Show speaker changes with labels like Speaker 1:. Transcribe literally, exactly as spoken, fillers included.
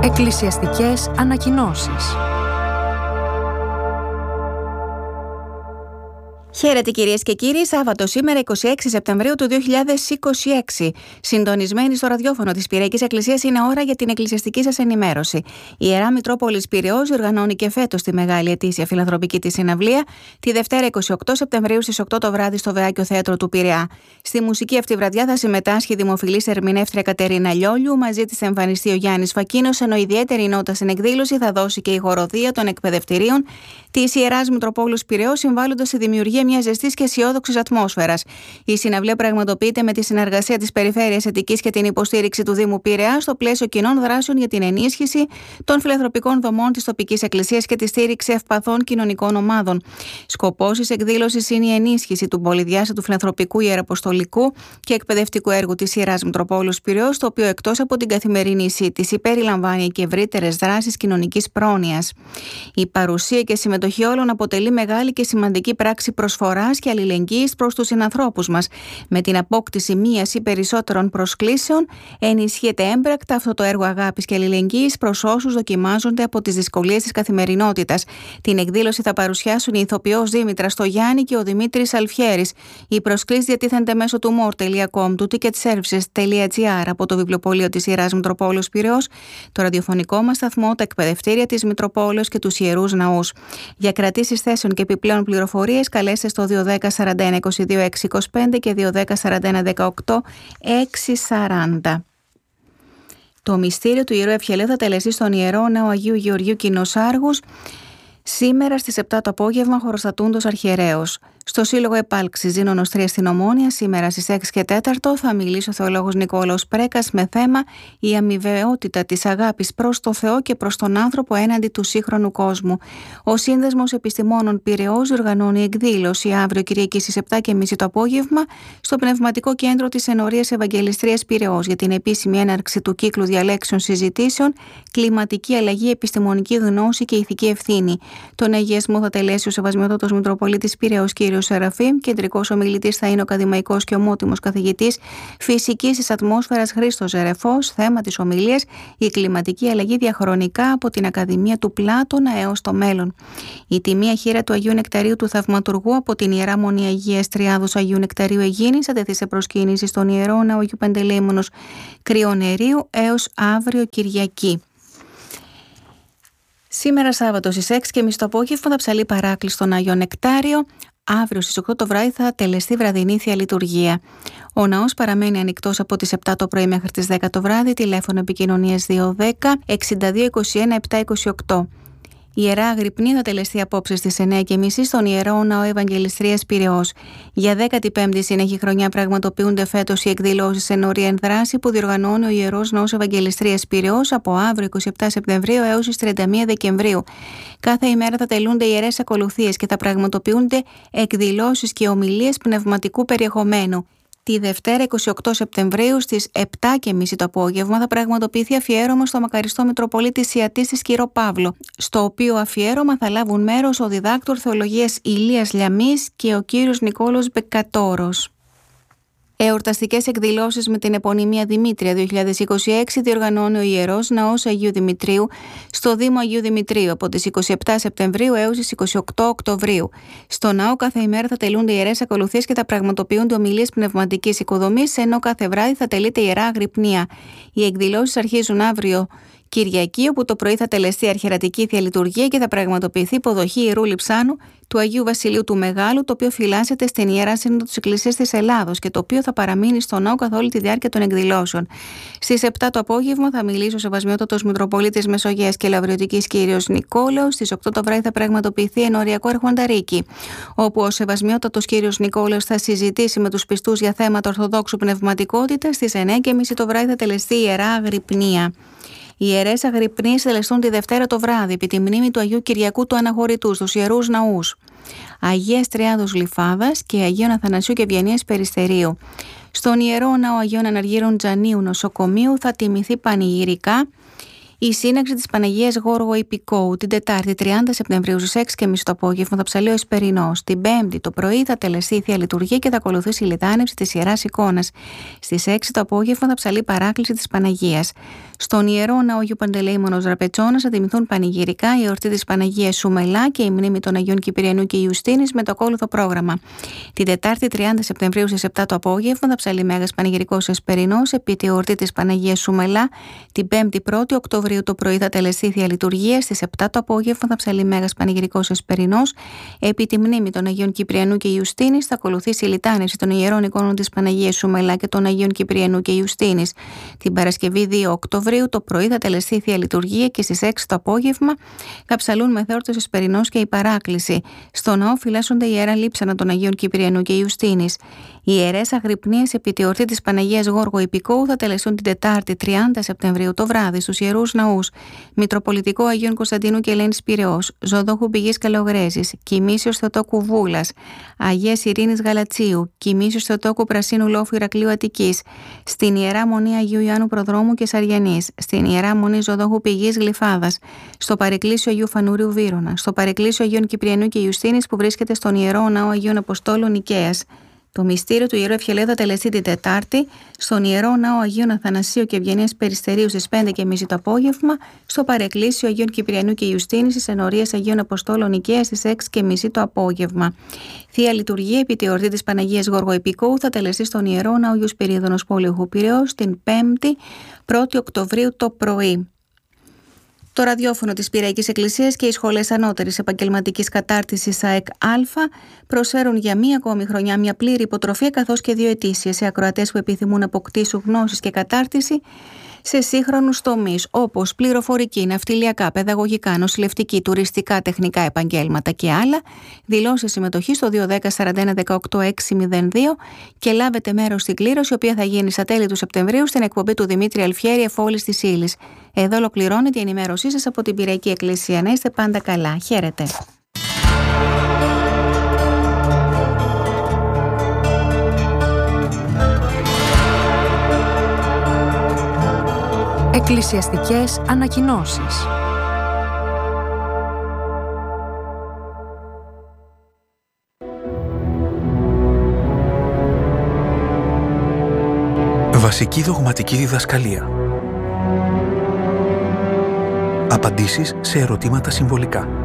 Speaker 1: Εκκλησιαστικές ανακοινώσεις.
Speaker 2: Χαίρετε κυρίες και κύριοι, Σάββατο σήμερα εικοστή έκτη Σεπτεμβρίου του δύο χιλιάδες είκοσι έξι. Συντονισμένοι στο ραδιόφωνο της Πειραϊκής Εκκλησίας είναι ώρα για την εκκλησιαστική σας ενημέρωση. Η Ιερά Μητρόπολης Πειραιώς διοργανώνει και φέτος τη μεγάλη ετήσια φιλανθρωπική της συναυλία τη Δευτέρα εικοστή ογδόη Σεπτεμβρίου στις οκτώ το βράδυ στο Βεάκιο Θέατρο του Πειραιά. Στη μουσική αυτή βραδιά θα συμμετάσχει η δημοφιλής ερμηνεύτρια Κατερίνα Λιόλιου, μαζί της θα εμφανιστεί ο Γιάννης Φακίνος, ενώ ιδιαίτερη νότα στην εκδήλωση θα δώσει και η χοροδία των εκπαιδευτηρίων της Ιεράς Μητροπόλης Πειραιώς, συμβάλλοντας στη δημιουργία μιας ζεστής και αισιόδοξης ατμόσφαιρας. Η συναυλία πραγματοποιείται με τη συνεργασία της Περιφέρειας Αττικής και την υποστήριξη του Δήμου Πειραιά στο πλαίσιο κοινών δράσεων για την ενίσχυση των φιλανθρωπικών δομών της τοπικής εκκλησίας και τη στήριξη ευπαθών κοινωνικών ομάδων. Σκοπός της εκδήλωσης είναι η ενίσχυση του πολυδιάστατου φιλανθρωπικού, ιεραποστολικού και εκπαιδευτικού έργου της Ιεράς Μητροπόλης Πειραιώς, το οποίο εκτός από την καθημερινή σύντηση περιλαμβάνει και ευρύτερες δράσεις κοινωνικής πρόνοιας. Η παρουσία και συμμετοχή όλων αποτελεί μεγάλη και σημαντική πράξη προσφοράς και αλληλεγγύης προς τους συνανθρώπους μας. Με την απόκτηση μίας ή περισσότερων προσκλήσεων, ενισχύεται έμπρακτα αυτό το έργο αγάπης και αλληλεγγύης προς όσους δοκιμάζονται από τις δυσκολίες της καθημερινότητας. Την εκδήλωση θα παρουσιάσουν η ηθοποιός Δήμητρα Στογιάννη και ο Δημήτρης Αλφιέρης. Οι προσκλήσεις διατίθενται μέσω του more τελεία com, του ticketservices τελεία gr, από το βιβλιοπωλείο της Ιεράς Μητροπόλης Πειραιώς, το ραδιοφωνικό μας σταθμό, τα εκπαιδευτήρια της Μητροπόλεως και τους ιερούς ναούς. Για κρατήσεις θέσεων και επιπλέον πληροφορίες, καλέστε στο δύο ένα μηδέν σαράντα ένα είκοσι δύο έξι είκοσι πέντε και δύο ένα μηδέν σαράντα ένα δεκαοκτώ έξι σαράντα. Το μυστήριο του Ιερού Ευχελαίου θα τελεστεί στον Ιερό Ναό Αγίου Γεωργίου Κινοσάργους σήμερα στις επτά το απόγευμα, χωροστατούντος αρχιερέως. Στο Σύλλογο Επάλξης Ζήνωνος τρία στην Ομόνια, σήμερα στις έξι και τέταρτο, θα μιλήσει ο θεολόγος Νικόλαος Πρέκας με θέμα η αμοιβαιότητα της αγάπης προς το Θεό και προς τον άνθρωπο έναντι του σύγχρονου κόσμου. Ο Σύνδεσμος Επιστημόνων Πειραιώς διοργανώνει εκδήλωση αύριο Κυριακή στις επτά και τριάντα το απόγευμα στο Πνευματικό Κέντρο της Ενορίας Ευαγγελιστρίας Πειραιώς για την επίσημη έναρξη του κύκλου διαλέξεων συζητήσεων «Κλιματική αλλαγή, επιστημονική γνώση και ηθική ευθύνη». Τον αγιασμό θα τελέσει ο Σεβασμιότατος Μητροπολίτης Πειραιώς κ. Σεραφείμ. Κεντρικός ομιλητής θα είναι ο ακαδημαϊκός και ομότιμος καθηγητής φυσικής της ατμόσφαιρας Χρήστος Ζερεφός. Θέμα της ομιλίας: η κλιματική αλλαγή διαχρονικά από την Ακαδημία του Πλάτωνα έως το μέλλον. Η τιμία χείρα του Αγίου Νεκταρίου του Θαυματουργού από την Ιερά Μονή Αγίας Τριάδος Αγίου Νεκταρίου Αιγίνης θα τεθεί σε προσκύνηση στον Ιερό Ναό Αγίου Παντελεήμονος Κρυονερίου έως αύριο Κυριακή. Σήμερα Σάββατο στις έξι και τριάντα το απόγευμα θα ψαλεί παράκληση στον Άγιο Νεκτάριο. Αύριο στις οκτώ το βράδυ θα τελεστεί βραδινή θεία λειτουργία. Ο ναός παραμένει ανοιχτός από τις επτά το πρωί μέχρι τις δέκα το βράδυ. Τηλέφωνο επικοινωνίας δύο ένα μηδέν εξήντα δύο είκοσι ένα επτακόσια είκοσι οκτώ. Η Ιερά Αγρυπνία θα τελεστεί απόψε στις εννιά και τριάντα στον Ιερό Ναό Ευαγγελιστρίας Πειραιώς. Για δέκατη πέμπτη συνέχεια χρονιά πραγματοποιούνται φέτος οι εκδηλώσεις Ενορία εν δράση που διοργανώνει ο Ιερός Ναός Ευαγγελιστρίας Πειραιώς από αύριο εικοστή εβδόμη Σεπτεμβρίου έως τις τριάντα μία Δεκεμβρίου. Κάθε ημέρα θα τελούνται ιερές ακολουθίες και θα πραγματοποιούνται εκδηλώσεις και ομιλίες πνευματικού περιεχομένου. Τη Δευτέρα εικοστή όγδοη Σεπτεμβρίου στις επτά και τριάντα το απόγευμα θα πραγματοποιηθεί αφιέρωμα στο μακαριστό Μητροπολίτη Σιατής της Κύρο Παύλο, στο οποίο αφιέρωμα θα λάβουν μέρος ο διδάκτορ θεολογίας Ηλίας Λιαμής και ο κύριος Νικόλος Μπεκατόρος. Εορταστικές εκδηλώσεις με την επωνυμία Δημήτρια δύο χιλιάδες είκοσι έξι διοργανώνει ο Ιερός Ναός Αγίου Δημητρίου στο Δήμο Αγίου Δημητρίου από τις εικοστή εβδόμη Σεπτεμβρίου έως τις εικοστή όγδοη Οκτωβρίου. Στο ναό κάθε ημέρα θα τελούνται ιερές ακολουθίες και θα πραγματοποιούνται ομιλίες πνευματικής οικοδομής, ενώ κάθε βράδυ θα τελείται ιερά αγρυπνία. Οι εκδηλώσεις αρχίζουν αύριο Κυριακή, όπου το πρωί θα τελεστεί αρχιερατική θεία λειτουργία και θα πραγματοποιηθεί υποδοχή ιερού λειψάνου του Αγίου Βασιλείου του Μεγάλου, το οποίο φυλάσσεται στην Ιερά Σύνοδο της Εκκλησίας της Ελλάδος και το οποίο θα παραμείνει στο ναό καθ' όλη τη διάρκεια των εκδηλώσεων. Στις επτά το απόγευμα θα μιλήσει ο Σεβασμιότατος Μητροπολίτης Μεσογείας και Λαυριωτικής κύριος Νικόλαος. Στις οκτώ το βράδυ θα πραγματοποιηθεί ενοριακό αρχονταρίκι, όπου ο Σεβασμιότατος κύριος Νικόλαος θα συζητήσει με τους πιστούς για θέματα ορθοδόξου πνευματικότητας. Στις εννιά και τριάντα το βράδυ θα τελεστεί ιερά αγρυπνία. Οι ιερές αγρυπνίες τελεστούν τη Δευτέρα το βράδυ επί τη μνήμη του Αγίου Κυριακού του Αναχωρητού στους ιερούς ναούς Αγίας Τριάδος Γλυφάδας και Αγίων Αθανασίου και Ευγενίας Περιστερίου. Στον Ιερό Ναό Αγίων Αναργύρων Τζανίου Νοσοκομείου θα τιμηθεί πανηγυρικά Η σύναξη της Παναγίας Γόργου Ιππικόου την Τετάρτη τριάντα Σεπτεμβρίου στις έξι και μισή το απόγευμα θα ψαλεί ο Εσπερινός. Την Πέμπτη το πρωί θα τελεστεί η Θεία Λειτουργία και θα ακολουθήσει η λιτάνευση της Ιεράς Εικόνας. Στις έξι το απόγευμα θα ψαλεί η παράκληση της Παναγίας. Στον Ιερό Ναό Αγίου Παντελεήμονος Ραπετσώνας θα τιμηθούν πανηγυρικά η εορτή της Παναγίας Σουμελά και η μνήμη των Αγίων Κυπριανού και Ιουστίνης με το ακόλουθο πρόγραμμα. Την Τετάρτη τριάντα Σεπτεμβρίου στις επτά το απόγευμα θα ψαλεί Μέγας Πανηγυρικός Εσπερινός επί τη εορτή της Παναγίας Σουμελά. Την Πέμπτη πρώτη Οκτωβρίου το πρωί θα τελεστεί η Θεία Λειτουργία. Στις επτά το απόγευμα θα ψαλεί Μέγας Πανηγυρικός Εσπερινός επί τη μνήμη των Αγίων Κυπριανού και Ιουστίνης. Θα ακολουθήσει η λιτάνευση των ιερών εικόνων της Παναγίας Σουμελά και των Αγίων Κυπριανού και Ιουστίνης. Την Παρασκευή δύο Οκτωβρίου το πρωί θα τελεστεί η Θεία Λειτουργία και στις έξι το απόγευμα θα ψαλούν μεθόρτος Εσπερινός και η παράκληση. Στο ναό φυλάσσονται η ιερά λείψανα των Αγίων Κυπριανού και Ιουστίνης. Οι ιερές αγρυπνίες επί τη εορτή της Παναγίας Γόργου Ιππικόου θα τελεστούν την Τετάρτη τριάντα Σεπτεμβρίου το βράδυ στους ιερούς ναούς Μητροπολιτικό Αγίων Κωνσταντίνου και Ελένης Πειραιώς, Ζωδόχου Πηγής Καλογρέζης, Κοιμήσιος Θεοτόκου Βούλας, Αγίας Ειρήνης Γαλατσίου, Κοιμήσιος Θεοτόκου Πρασίνου Λόφου Ηρακλείου Αττικής, στην Ιερά Μονή Αγίου Ιωάννου Προδρόμου και Σαριανής, στην Ιερά Μονή Ζωδόχου Πηγής Γλυφάδας, στο Παρεκκλήσιο Αγίου Φανούριου Βύρωνα, στο Παρεκκλήσιο Αγίων Κυπριανού και Ιουστίνης που βρίσκεται στον Ιερό Ναό Αγίων Αποστόλων Νικαίας. Το μυστήριο του Ιερού Ευχελαίου θα τελεστεί την Τετάρτη στον Ιερό Ναό Αγίων Αθανασίου και Ευγενίας Περιστερίου στις πέντε και μισή το απόγευμα, στο Παρεκκλήσιο Αγίων Κυπριανού και Ιουστίνης στις ενορίες Αγίων Αποστόλων Νικαίας στις έξι και μισή το απόγευμα. Θεία Λειτουργία επί τη εορτή της Παναγίας Γόργου Ιππικόου θα τελεστεί στον Ιερό Ναό Αγίου Σπυρίδωνος Πόλιου Πειραιώς την Πέμπτη πρώτη Οκτωβρίου το πρωί. Το ραδιόφωνο της Πυραϊκής Εκκλησίας και οι σχολές ανώτερης επαγγελματικής κατάρτισης ΑΕΚ Α προσφέρουν για μία ακόμη χρονιά μια πλήρη υποτροφία καθώς και δύο ετήσιες σε ακροατές που επιθυμούν να αποκτήσουν γνώσεις και κατάρτιση σε σύγχρονους τομείς όπως πληροφορική, ναυτιλιακά, παιδαγωγικά, νοσηλευτική, τουριστικά, τεχνικά επαγγέλματα και άλλα. Δηλώστε συμμετοχή στο δύο ένα μηδέν ένα ένα δεκαοκτώ έξι μηδέν δύο και λάβετε μέρος στην κλήρωση, η οποία θα γίνει στα τέλη του Σεπτεμβρίου στην εκπομπή του Δημήτρη Αλφιέρη Εφόλης της Ύλης. Εδώ ολοκληρώνεται η ενημέρωσή σας από την Πυραϊκή Εκκλησία. Να είστε πάντα καλά. Χαίρετε.
Speaker 1: Εκκλησιαστικές ανακοινώσεις.
Speaker 3: Βασική δογματική διδασκαλία. Απαντήσεις σε ερωτήματα συμβολικά.